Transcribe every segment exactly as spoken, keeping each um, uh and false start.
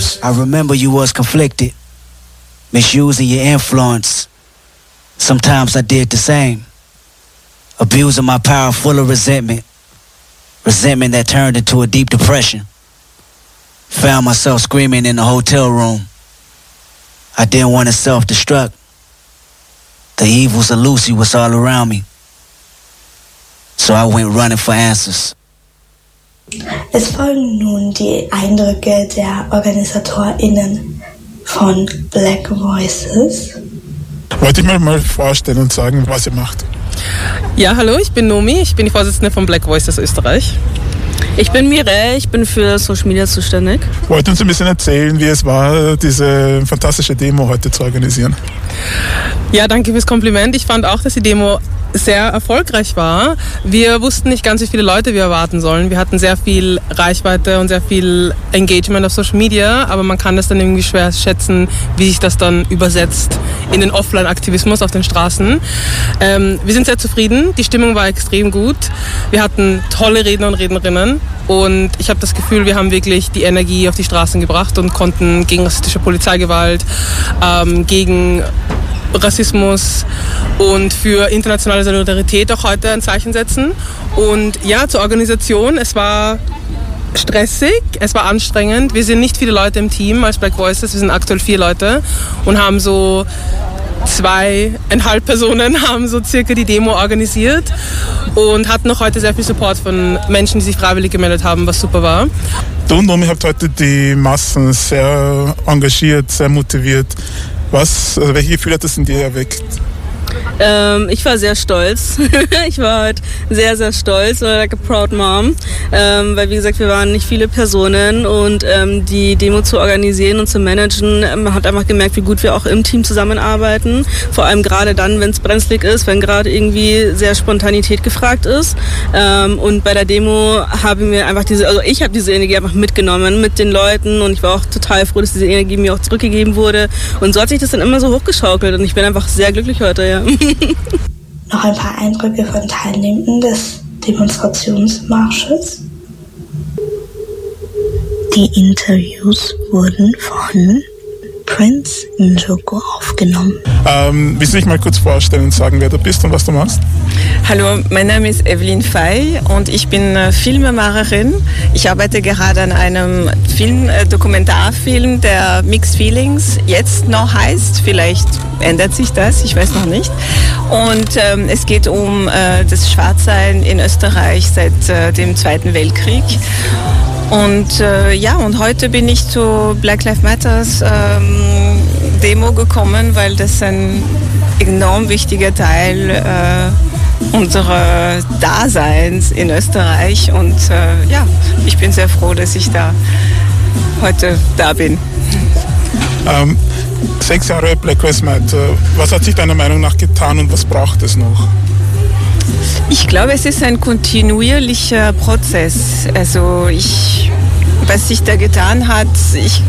years, I remember you was conflicted, misusing your influence. Sometimes I did the same, abusing my power full of resentment, resentment that turned into a deep depression. Found myself screaming in the hotel room. I didn't want to self-destruct. The evils of Lucy was all around me. So I went running for answers. Es folgen nun die Eindrücke der OrganisatorInnen von Black Voices. Wollte ich mir mal vorstellen und sagen, was ihr macht. Ja, hallo, ich bin Nomi, ich bin die Vorsitzende von Black Voices Österreich. Ich bin Mireille, ich bin für Social Media zuständig. Wollt ihr uns ein bisschen erzählen, wie es war, diese fantastische Demo heute zu organisieren? Ja, danke fürs Kompliment. Ich fand auch, dass die Demo sehr erfolgreich war. Wir wussten nicht ganz, wie viele Leute wir erwarten sollen. Wir hatten sehr viel Reichweite und sehr viel Engagement auf Social Media, aber man kann das dann irgendwie schwer schätzen, wie sich das dann übersetzt in den Offline-Aktivismus auf den Straßen. Ähm, wir sind sehr zufrieden. Die Stimmung war extrem gut. Wir hatten tolle Redner und Rednerinnen und ich habe das Gefühl, wir haben wirklich die Energie auf die Straßen gebracht und konnten gegen rassistische Polizeigewalt, ähm, gegen Rassismus und für internationale Solidarität auch heute ein Zeichen setzen. Und ja, zur Organisation, es war stressig, es war anstrengend. Wir sind nicht viele Leute im Team als Black Voices, wir sind aktuell vier Leute und haben so zweieinhalb Personen haben so circa die Demo organisiert und hatten noch heute sehr viel Support von Menschen, die sich freiwillig gemeldet haben, was super war. Du und Nomi habt heute die Massen sehr engagiert, sehr motiviert. Was, also welche Gefühle hat das in dir erweckt? Ähm, ich war sehr stolz. Ich war halt sehr, sehr stolz, like a proud mom. Ähm, weil wie gesagt, wir waren nicht viele Personen und ähm, die Demo zu organisieren und zu managen, man hat einfach gemerkt, wie gut wir auch im Team zusammenarbeiten. Vor allem gerade dann, wenn es brenzlig ist, wenn gerade irgendwie sehr Spontanität gefragt ist. Ähm, und bei der Demo haben wir einfach diese, also ich habe diese Energie einfach mitgenommen mit den Leuten und ich war auch total froh, dass diese Energie mir auch zurückgegeben wurde. Und so hat sich das dann immer so hochgeschaukelt und ich bin einfach sehr glücklich heute, ja. Noch ein paar Eindrücke von Teilnehmenden des Demonstrationsmarsches. Die Interviews wurden von Prince Njoko aufgenommen. Ähm, willst du dich mal kurz vorstellen und sagen, wer du bist und was du machst? Hallo, mein Name ist Evelyn Fay und ich bin Filmemacherin. Ich arbeite gerade an einem Film, äh, Dokumentarfilm, der Mixed Feelings jetzt noch heißt. Vielleicht ändert sich das, ich weiß noch nicht. Und ähm, es geht um äh, das Schwarzsein in Österreich seit äh, dem Zweiten Weltkrieg. Und äh, ja, und heute bin ich zu Black Lives Matters ähm, Demo gekommen, weil das ein enorm wichtiger Teil äh, unserer Daseins in Österreich. Und äh, ja, ich bin sehr froh, dass ich da heute da bin. Ähm, sechs Jahre Black Lives Matter. Was hat sich deiner Meinung nach getan und was braucht es noch? Ich glaube, es ist ein kontinuierlicher Prozess. Also ich, was sich da getan hat, ich,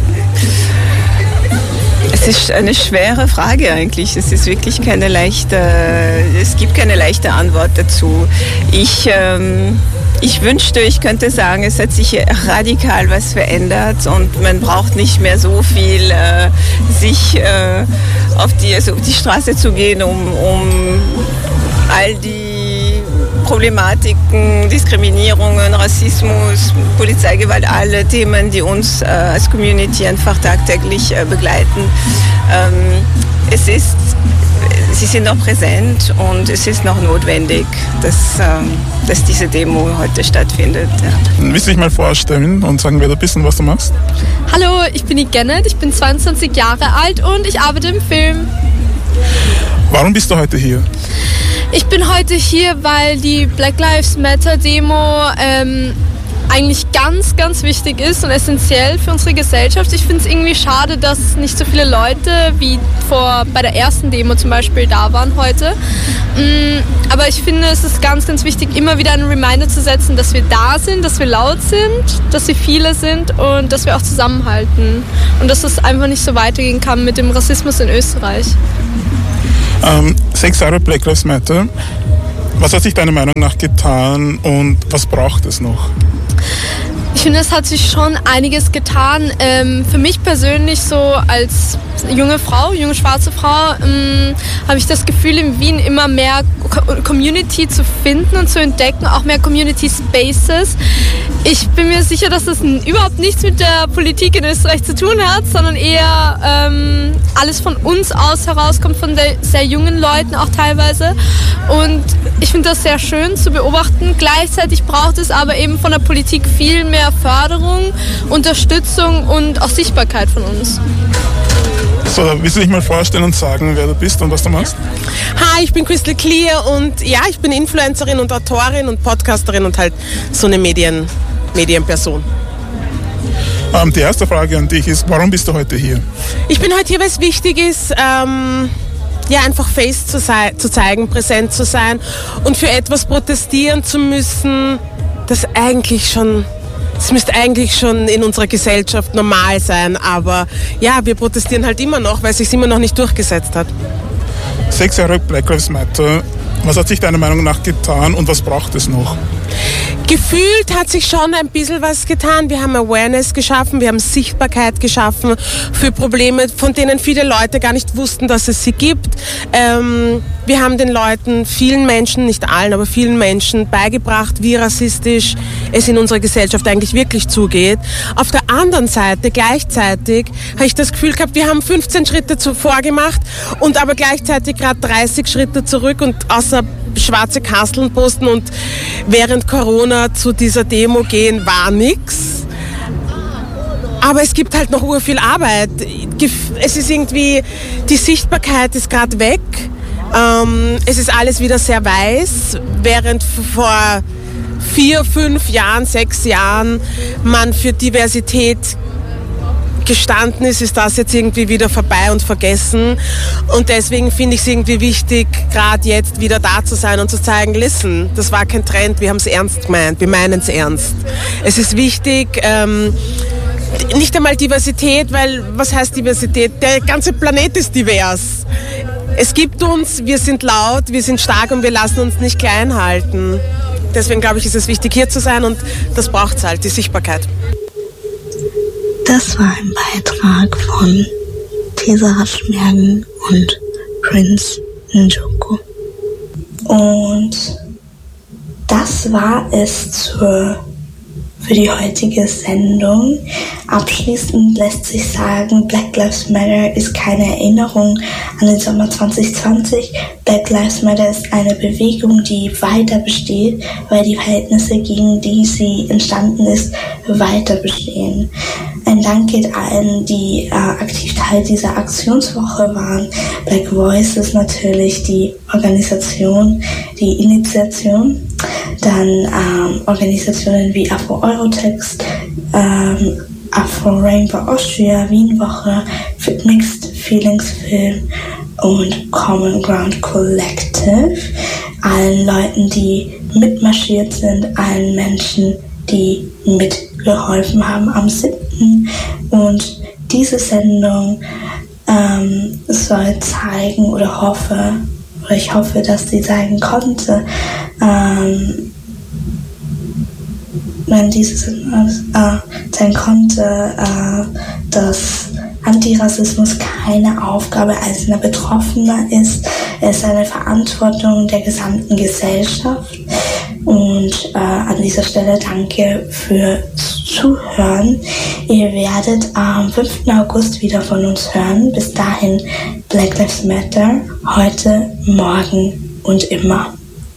es ist eine schwere Frage eigentlich. Es ist wirklich keine leichte, es gibt keine leichte Antwort dazu. Ich, ähm, ich wünschte, ich könnte sagen, es hat sich radikal was verändert und man braucht nicht mehr so viel, äh, sich äh, auf, die, also auf die Straße zu gehen, um, um all die Problematiken, Diskriminierungen, Rassismus, Polizeigewalt, alle Themen, die uns äh, als Community einfach tagtäglich äh, begleiten. Ähm, es ist, sie sind noch präsent und es ist noch notwendig, dass, ähm, dass diese Demo heute stattfindet. Ja. Willst du dich mal vorstellen und sagen, wer du bist und was du machst? Hallo, ich bin die Janet, ich bin zweiundzwanzig Jahre alt und ich arbeite im Film. Warum bist du heute hier? Ich bin heute hier, weil die Black Lives Matter Demo ähm, eigentlich ganz, ganz wichtig ist und essentiell für unsere Gesellschaft. Ich finde es irgendwie schade, dass nicht so viele Leute wie vor bei der ersten Demo zum Beispiel da waren heute. Mm, aber ich finde, es ist ganz, ganz wichtig, immer wieder einen Reminder zu setzen, dass wir da sind, dass wir laut sind, dass wir viele sind und dass wir auch zusammenhalten. Und dass es einfach nicht so weitergehen kann mit dem Rassismus in Österreich. Ähm, sechs Jahre Black Lives Matter. Was hat sich deiner Meinung nach getan und was braucht es noch? Ich finde, es hat sich schon einiges getan. Ähm, für mich persönlich so als junge Frau, junge schwarze Frau, ähm, habe ich das Gefühl, in Wien immer mehr Co- Community zu finden und zu entdecken, auch mehr Community Spaces. Ich bin mir sicher, dass das n- überhaupt nichts mit der Politik in Österreich zu tun hat, sondern eher ähm, alles von uns aus herauskommt, von der, sehr jungen Leuten auch teilweise. Und ich finde das sehr schön zu beobachten. Gleichzeitig braucht es aber eben von der Politik viel mehr Förderung, Unterstützung und auch Sichtbarkeit von uns. So, willst du dich mal vorstellen und sagen, wer du bist und was du machst? Hi, ich bin Crystal Clear und ja, ich bin Influencerin und Autorin und Podcasterin und halt so eine Medien, Medienperson. Ähm, die erste Frage an dich ist, warum bist du heute hier? Ich bin heute hier, weil es wichtig ist, ähm, ja, einfach face zu, sei, zu zeigen, präsent zu sein und für etwas protestieren zu müssen, das eigentlich schon... Es müsste eigentlich schon in unserer Gesellschaft normal sein, aber ja, wir protestieren halt immer noch, weil es sich immer noch nicht durchgesetzt hat. Sechs Jahre Black Lives Matter. Was hat sich deiner Meinung nach getan und was braucht es noch? Gefühlt hat sich schon ein bisschen was getan. Wir haben Awareness geschaffen, wir haben Sichtbarkeit geschaffen für Probleme, von denen viele Leute gar nicht wussten, dass es sie gibt. Ähm, wir haben den Leuten, vielen Menschen, nicht allen, aber vielen Menschen beigebracht, wie rassistisch es in unserer Gesellschaft eigentlich wirklich zugeht. Auf der anderen Seite, gleichzeitig, habe ich das Gefühl gehabt, wir haben fünfzehn Schritte zuvor gemacht und aber gleichzeitig gerade dreißig Schritte zurück und außer schwarze Kasteln posten und während Corona zu dieser Demo gehen, war nix. Aber es gibt halt noch urviel Arbeit. Es ist irgendwie, die Sichtbarkeit ist gerade weg. Ähm, es ist alles wieder sehr weiß, während vor vier, fünf Jahren, sechs Jahren man für Diversität gestanden ist, ist das jetzt irgendwie wieder vorbei und vergessen. Und deswegen finde ich es irgendwie wichtig, gerade jetzt wieder da zu sein und zu zeigen, listen, das war kein Trend, wir haben es ernst gemeint, wir meinen es ernst. Es ist wichtig, ähm, nicht einmal Diversität, weil was heißt Diversität? Der ganze Planet ist divers. Es gibt uns, wir sind laut, wir sind stark und wir lassen uns nicht klein halten. Deswegen glaube ich, ist es wichtig, hier zu sein und das braucht es halt, die Sichtbarkeit. Das war ein Beitrag von Tessa Schmergen und Prince Njoku. Und das war es zur, für die heutige Sendung. Abschließend lässt sich sagen, Black Lives Matter ist keine Erinnerung an den Sommer zwanzig zwanzig. Black Lives Matter ist eine Bewegung, die weiter besteht, weil die Verhältnisse, gegen die sie entstanden ist, weiter bestehen. Ein Dank geht allen, die äh, aktiv Teil dieser Aktionswoche waren. Black Voice ist natürlich die Organisation, die Initiation. Dann ähm, Organisationen wie Afro-Eurotext, ähm, Afro-Rainbow Austria, Wien-Woche, Mixed Feelings Film und Common Ground Collective. Allen Leuten, die mitmarschiert sind, allen Menschen, die mitgeholfen haben am siebten Und diese Sendung ähm, soll zeigen oder hoffe, oder ich hoffe, dass sie zeigen konnte, ähm, wenn diese Sendung äh, zeigen konnte, äh, dass Antirassismus keine Aufgabe einzelner Betroffener ist. Es ist eine Verantwortung der gesamten Gesellschaft. Und äh, an dieser Stelle danke fürs Zuhören. Ihr werdet am fünften August wieder von uns hören. Bis dahin Black Lives Matter, heute, morgen und immer.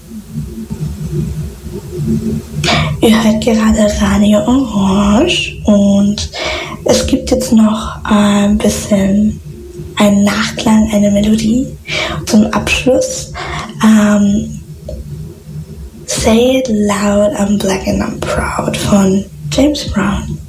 Ihr hört gerade Radio Orange und es gibt jetzt noch ein bisschen einen Nachklang, eine Melodie zum Abschluss. Ähm, Say It Loud, I'm Black and I'm Proud von James Brown.